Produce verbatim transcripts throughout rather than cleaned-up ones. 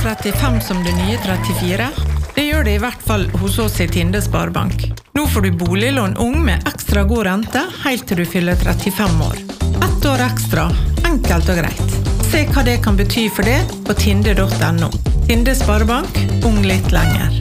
trettifem som det nye trettifire? Det gjør det i hvert fall hos oss i Tinde Sparebank. Nå får du boliglån ung med ekstra god rente helt til du fyller trettifem år. Ett år ekstra, enkelt og greit. Se hva det kan bety for det på tinde punktum no. Tinde Sparebank, ung litt lenger.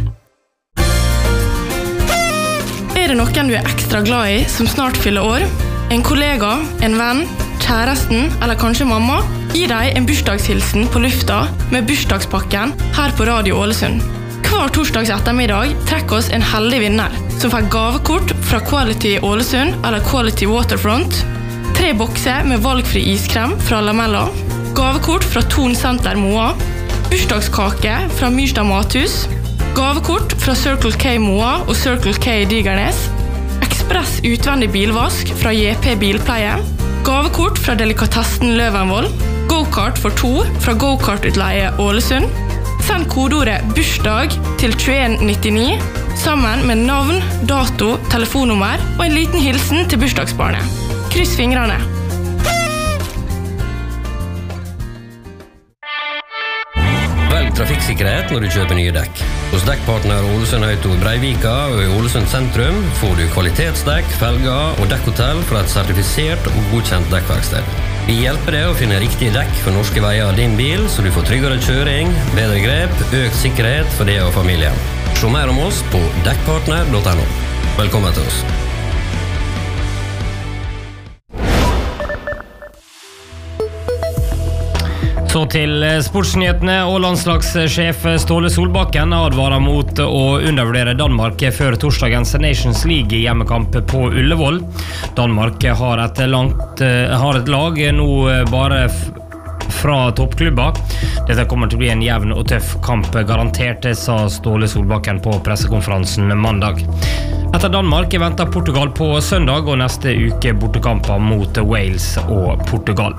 Er det noen du er ekstra glad i som snart fyller år? En kollega, en venn, kjæresten eller kanskje mamma? Gi deg en bursdagshilsen på lufta med bursdagspakken her på Radio Ålesund. Hver torsdags ettermiddag trekker oss en heldig vinner som får gavekort fra Quality Ålesund eller Quality Waterfront, tre bokser med valgfri iskrem fra Lamella, gavekort fra Ton Center Moa, bursdagskake fra Myrstad Mathus, gavekort fra Circle K Moa og Circle K Digernes, ekspress utvendig bilvask fra J P Bilpleie, gavekort fra Delikatessen Løvenvoll, go-kart for to fra Go-kart-utleie Ålesund. Send kodeordet bursdag til tjueen nittini sammen med navn, dato, telefonnummer og en liten hilsen til bursdagsbarnet. Kryss fingrene! Velg trafikksikkerhet når du kjøper nye dekk. Hos dekkpartner Ålesund Auto Breivika og i Ålesund sentrum får du kvalitetsdekk, felger og dekkhotell fra et sertifisert og godkjent dekkverksted. Vi hjelper deg å finne riktige dekk for norske veier av din bil, så du får tryggere kjøring, bedre grep, økt sikkerhet for deg og familien. Se mer om oss på dekkpartner punktum no. Velkommen til oss. Så til sportsnyhetene, og landslagssjef Ståle Solbakken advarer mot å undervurdere Danmark før torsdagens Nations League hjemmekamp på Ullevål. Danmark har et, langt, har et lag nå bare fra toppklubber. Dette kommer til å bli en jevn og tøff kamp, garantert, sa Ståle Solbakken på pressekonferansen mandag. Etter Danmark venter Portugal på søndag, og neste uke bortekamper mot Wales og Portugal.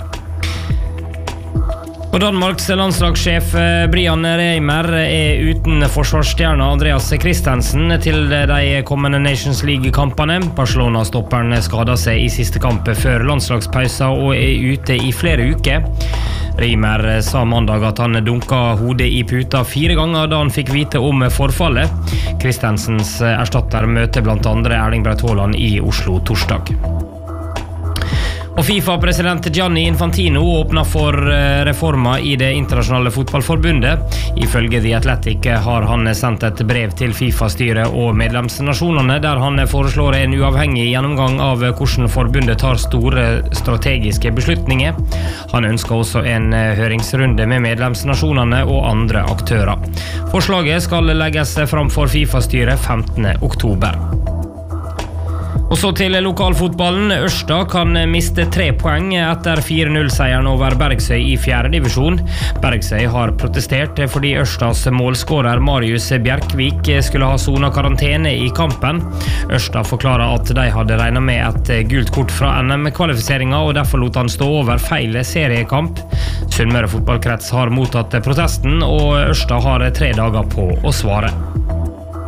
Og Danmarks landslagssjef Brian Reimer er uten forsvarsstjerne Andreas Christensen til de kommende Nations League-kampene. Barcelona-stopperen skadet seg i siste kamp før landslagspausa og er ute i flere uker. Reimer sa mandag at han dunket hodet i puta fire ganger da han fikk vite om forfallet. Christensens erstatter møter blant andre Erling Braut Haaland i Oslo torsdag. Og FIFA-president Gianni Infantino åpner for reformer i det internasjonale fotballforbundet. Ifølge The Athletic har han sendt et brev til FIFA-styret og medlemsnasjonene der han foreslår en uavhengig gjennomgang av hvordan forbundet tar store strategiske beslutninger. Han ønsker også en høringsrunde med medlemsnasjonene og andre aktører. Forslaget skal legges fram for FIFA-styret femtende oktober. Og så til lokalfotballen. Ørsta kan miste tre poeng etter fire null-seieren over Bergsøy i fjerde divisjon. Bergsøy har protestert fordi Ørstas målskårer Marius Bjerkvik skulle ha sonet karantene i kampen. Ørsta forklarer at de hadde regnet med et gult kort fra N M-kvalifiseringen, og derfor lot han stå over feil seriekamp. Sunnmøre fotballkrets har mottatt protesten, og Ørsta har tre dager på å svare.